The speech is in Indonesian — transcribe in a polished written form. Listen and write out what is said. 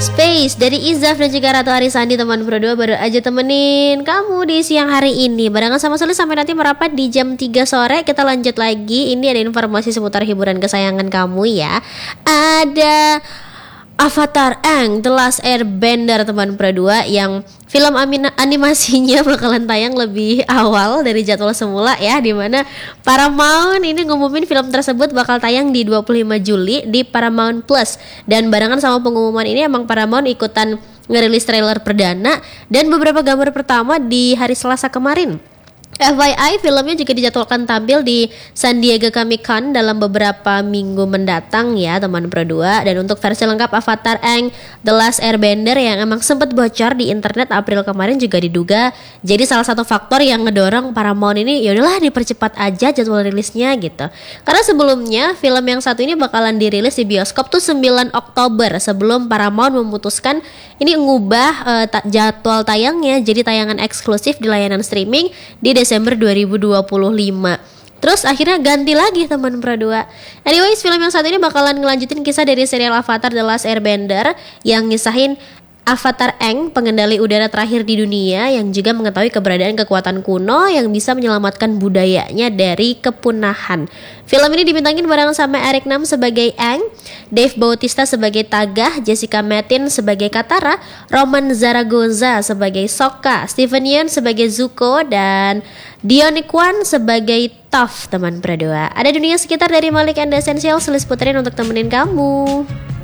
Space dari Izaf dan juga Ratu Arisandi teman berdua baru aja temenin kamu di siang hari ini. Barengan sama Sulis sampai nanti merapat di jam 3 sore. Kita lanjut lagi. Ini ada informasi seputar hiburan kesayangan kamu ya. Ada Avatar Aang The Last Airbender teman berdua yang film animasinya bakalan tayang lebih awal dari jadwal semula ya, dimana Paramount ini ngumumin film tersebut bakal tayang di 25 Juli di Paramount Plus. Dan barengan sama pengumuman ini emang Paramount ikutan ngerilis trailer perdana dan beberapa gambar pertama di hari Selasa kemarin. FYI, filmnya juga dijadwalkan tampil di San Diego Comic-Con dalam beberapa minggu mendatang ya teman berdua. Dan untuk versi lengkap Avatar Aang The Last Airbender yang emang sempat bocor di internet April kemarin juga diduga jadi salah satu faktor yang ngedorong Paramount ini yaudahlah dipercepat aja jadwal rilisnya gitu. Karena sebelumnya film yang satu ini bakalan dirilis di bioskop tuh 9 Oktober sebelum Paramount memutuskan ini ngubah jadwal tayangnya jadi tayangan eksklusif di layanan streaming di Desember 2025. Terus akhirnya ganti lagi teman berdua. Anyways, film yang saat ini bakalan ngelanjutin kisah dari serial Avatar The Last Airbender yang ngisahin Avatar Aang, pengendali udara terakhir di dunia yang juga mengetahui keberadaan kekuatan kuno yang bisa menyelamatkan budayanya dari kepunahan. Film ini dibintangin bareng sama Eric Nam sebagai Aang, Dave Bautista sebagai Tagah, Jessica Matin sebagai Katara, Roman Zaragoza sebagai Sokka, Steven Yeun sebagai Zuko, dan Dion Kwan sebagai Toph teman berdua. Ada dunia sekitar dari Malik and the Essential, Sulis puterin untuk temenin kamu.